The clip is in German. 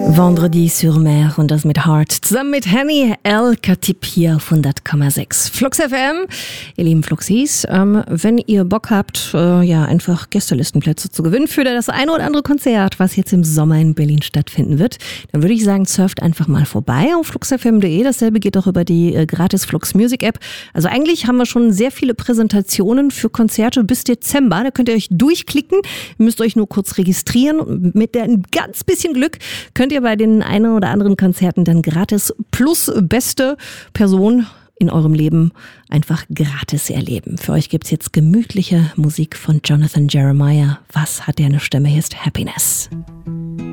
Vendredi sur Mer und das mit Heart. Zusammen mit Henny El Khatib hier auf 100,6. Flux FM, ihr lieben Fluxis, wenn ihr Bock habt, einfach Gästelistenplätze zu gewinnen für das eine oder andere Konzert, was jetzt im Sommer in Berlin stattfinden wird, dann würde ich sagen, surft einfach mal vorbei auf fluxfm.de. Dasselbe geht auch über die gratis Flux Music App. Also eigentlich haben wir schon sehr viele Präsentationen für Konzerte bis Dezember. Da könnt ihr euch durchklicken, müsst euch nur kurz registrieren. Mit ein ganz bisschen Glück könnt ihr bei den einen oder anderen Konzerten dann gratis plus beste Person in eurem Leben einfach gratis erleben. Für euch gibt's jetzt gemütliche Musik von Jonathan Jeremiah. Was hat der eine Stimme? Hier ist Happiness.